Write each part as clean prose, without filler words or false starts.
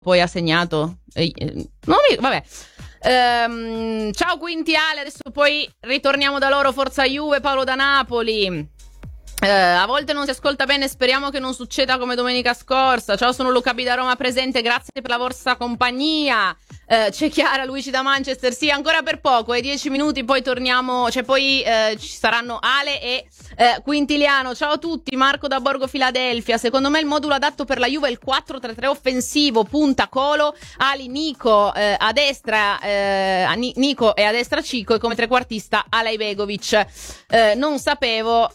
poi ha segnato. Vabbè. Ciao Quintiale, adesso poi ritorniamo da loro. Forza Juve, Paolo da Napoli. A volte non si ascolta bene, speriamo che non succeda come domenica scorsa. Ciao, sono Luca B da Roma presente, grazie per la vostra compagnia. C'è Chiara, Luigi da Manchester, sì, ancora per poco, 10 minuti, poi torniamo, poi ci saranno Ale e Quintiliano. Ciao a tutti, Marco da Borgo Filadelfia. Secondo me il modulo adatto per la Juve è il 4-3-3 offensivo, punta Colo, Ali Nico a destra, Nico e a destra Cico, e come trequartista Alej Begovic. Non sapevo.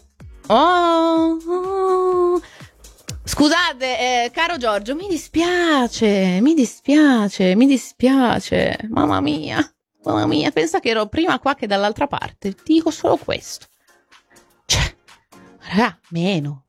Scusate, caro Giorgio, mi dispiace. Mamma mia, pensa che ero prima qua che dall'altra parte. Ti dico solo questo. Raga, meno.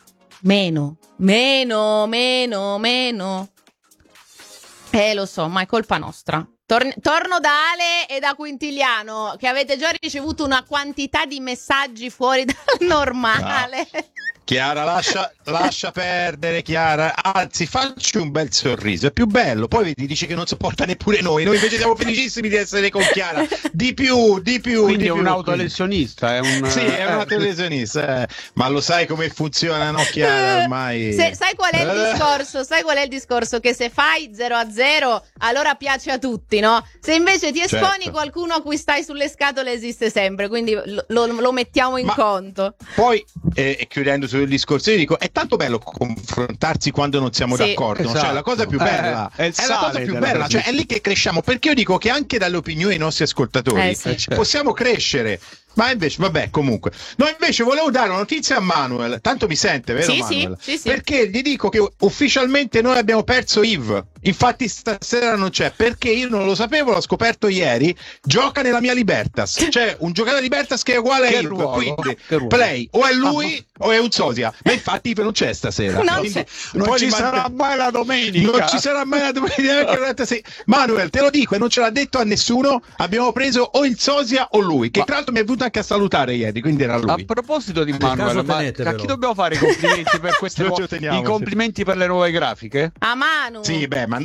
Lo so, ma è colpa nostra. Torno da Ale e da Quintiliano, che avete già ricevuto una quantità di messaggi fuori dal normale. No. Chiara, lascia perdere, Chiara. Anzi, facci un bel sorriso, è più bello. Poi vedi, dici che non sopporta neppure noi. Noi invece siamo felicissimi di essere con Chiara. Di più. Quindi è un autolesionista. Sì, è un autolesionista. Ma lo sai come funziona, no, Chiara? Ormai. Sai qual è il discorso? Sai qual è il discorso? Che se fai 0-0, allora piace a tutti, no? Se invece ti esponi, certo, qualcuno a cui stai sulle scatole esiste sempre. Quindi lo mettiamo in conto. Poi, chiudendo sul discorso, io dico, è tanto bello confrontarsi quando non siamo d'accordo, esatto. Cioè la cosa più bella è la cosa più bella, cioè è lì che cresciamo, perché io dico che anche dalle opinioni dei nostri ascoltatori possiamo crescere. Ma invece, vabbè, comunque. No, invece volevo dare una notizia a Manuel. Tanto mi sente, vero, Manuel? Sì. Perché gli dico che ufficialmente noi abbiamo perso Yves. Infatti stasera non c'è, perché io non lo sapevo, l'ho scoperto ieri. Gioca nella mia Libertas. C'è un giocatore Libertas che è uguale a Yves. Quindi play, o è lui o è un sosia. Ma infatti Yves non c'è stasera. Non ci sarà mai la domenica. Non ci sarà mai la domenica. Manuel, te lo dico, e non ce l'ha detto a nessuno. Abbiamo preso o il sosia o lui, che tra l'altro mi è venuto anche a salutare ieri, quindi era lui. A proposito di Manuel, a chi dobbiamo fare i complimenti per queste i complimenti per le nuove grafiche? A Manu. Sì, beh, ma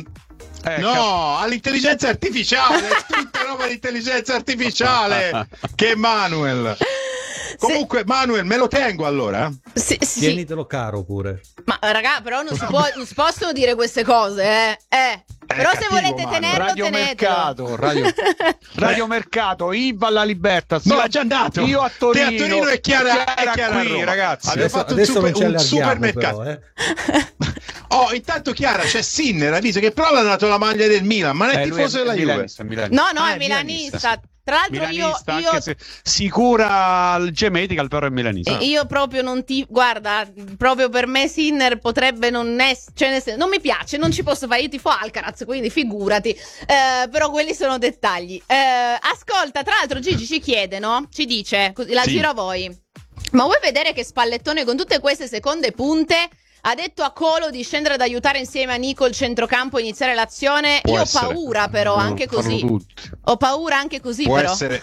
no, all'intelligenza artificiale, tutta roba di intelligenza artificiale che Manuel. Comunque, Manuel, me lo tengo allora. Sì. Tienitelo caro pure. Ma raga, però non si possono dire queste cose, Però se volete tenerlo, tenetelo. Radio Mercato, Iva alla Libertas. No, è già andato. Io a Torino. Te a Torino e Chiara qui, ragazzi. Abbiamo fatto un supermercato. Però, intanto Chiara, c'è Sinner, avviso che però ha dato la maglia del Milan, ma non è tifoso della Juve. No, è milanista. Tra l'altro io anche se sicura il G-Medical, però è milanista. Io proprio guarda, proprio per me Sinner potrebbe non essere, non mi piace, non ci posso fare, io tifo Alcaraz, quindi figurati, però quelli sono dettagli. Ascolta, tra l'altro Gigi ci chiede, no? Ci dice, giro a voi, ma vuoi vedere che Spallettone con tutte queste seconde punte ha detto a Colo di scendere ad aiutare insieme a Nico il centrocampo e iniziare l'azione? Io ho paura però, anche così. Ho paura anche così, può però. Essere.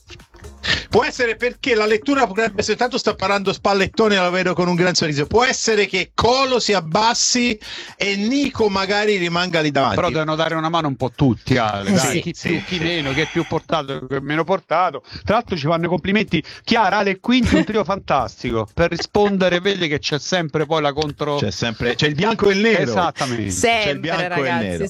Può essere, perché la lettura potrebbe essere, tanto sta parlando Spallettone, la vedo con un gran sorriso, può essere che Colo si abbassi e Nico magari rimanga lì davanti. Però devono dare una mano un po' tutti, Ale, dai. Chi più, chi meno, chi è più portato, chi è meno portato. Tra l'altro ci fanno i complimenti Chiara, Ale e Quinti, un trio fantastico. Per rispondere, vedi che c'è sempre poi la contro... C'è il bianco e il nero. Esattamente. Sempre, c'è il bianco ragazzi, e il nero.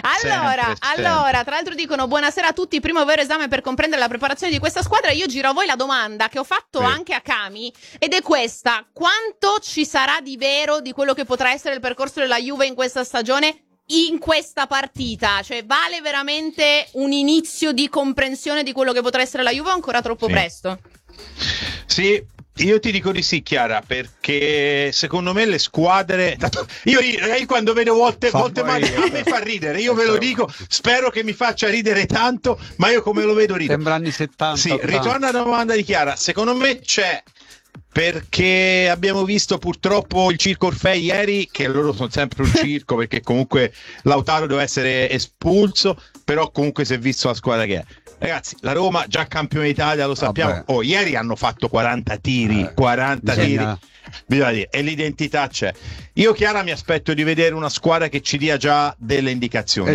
Allora, tra l'altro dicono buonasera a tutti, primo vero esame per comprendere la preparazione di questa squadra. Io giro a voi la domanda che ho fatto anche a Cami, ed è questa: quanto ci sarà di vero di quello che potrà essere il percorso della Juve in questa stagione, in questa partita? Cioè, vale veramente un inizio di comprensione di quello che potrà essere la Juve o ancora troppo presto? Sì, io ti dico di sì, Chiara, perché secondo me le squadre, io quando vedo volte male, a me fa ridere, io ve lo dico, spero che mi faccia ridere tanto, ma io come lo vedo ridere. Sembra anni 70. Sì, 80. ritorna alla domanda di Chiara, secondo me c'è, perché abbiamo visto purtroppo il circo Orfei ieri, che loro sono sempre un circo, perché comunque Lautaro deve essere espulso, però comunque si è visto la squadra che è. Ragazzi, la Roma già campione d'Italia, lo sappiamo. Ieri hanno fatto 40 tiri, 40 tiri. Bisogna dire, e l'identità c'è. Io, Chiara, mi aspetto di vedere una squadra che ci dia già delle indicazioni.